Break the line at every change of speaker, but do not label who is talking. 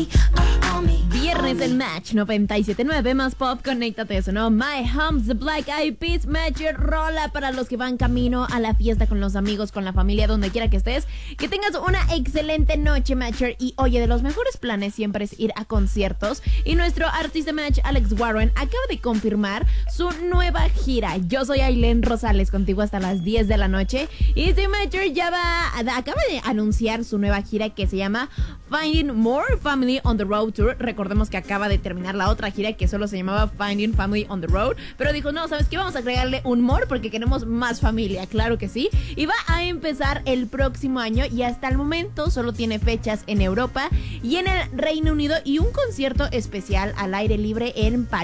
Viernes el Match 97.9 más pop, conéctate eso, ¿no? My Homes, The Black Eyed Peas, Matcher, rola para los que van camino a la fiesta con los amigos, con la familia, donde quiera que estés. Que tengas una excelente noche, Matcher. Y oye, de los mejores planes siempre es ir a conciertos. Y nuestro artista Match, Alex Warren, acaba de confirmar su nueva gira. Yo soy Ailén Rosales, contigo hasta las 10 de la noche. Y este Matcher ya acaba de anunciar su nueva gira que se llama Finding More Family on the Road Tour. Recordemos que acaba de terminar la otra gira que solo se llamaba Finding Family on the Road, pero dijo, no, ¿sabes qué? Vamos a agregarle un more porque queremos más familia, claro que sí. Y va a empezar el próximo año y hasta el momento solo tiene fechas en Europa y en el Reino Unido y un concierto especial al aire libre en París.